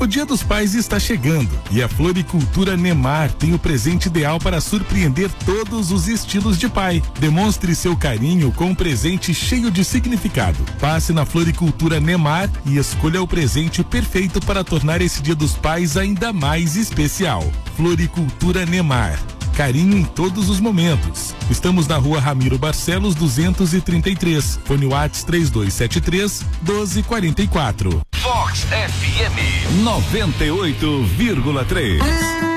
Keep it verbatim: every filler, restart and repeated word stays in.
O Dia dos Pais está chegando e a Floricultura Nemar tem o presente ideal para surpreender todos os estilos de pai. Demonstre seu carinho com um presente cheio de significado. Passe na Floricultura Nemar e escolha o presente perfeito para tornar esse Dia dos Pais ainda mais especial. Floricultura Nemar. Carinho em todos os momentos. Estamos na rua Ramiro Barcelos duzentos e trinta e três. Fone Whats três dois sete três, doze quarenta e quatro. Fox F M noventa e oito vírgula três.